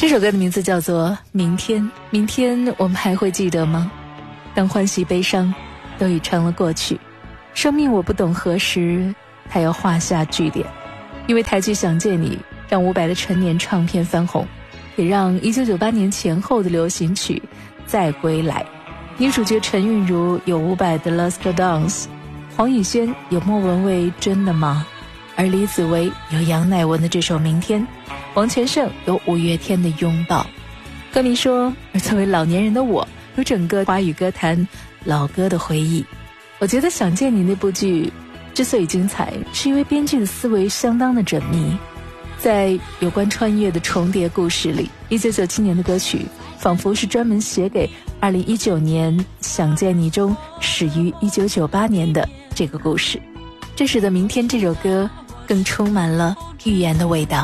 这首歌的名字叫做《明天》，明天我们还会记得吗？当欢喜悲伤都已成了过去，生命我不懂何时才要画下句点。因为台剧《想见你》让伍佰的成年唱片翻红，也让1998年前后的流行曲再归来。女主角陈韵如有伍佰的《Last Dance》，黄以轩有莫文蔚真的吗？而李子维有杨乃文的这首《明天》，王全胜有五月天的《拥抱》。歌迷说，而作为老年人的我，有整个华语歌坛老歌的回忆。我觉得《想见你》那部剧之所以精彩，是因为编剧的思维相当的缜密。在有关穿越的重叠故事里，1997年的歌曲仿佛是专门写给2019年《想见你》中始于1998年的这个故事，这使得《明天》这首歌更充满了预言的味道。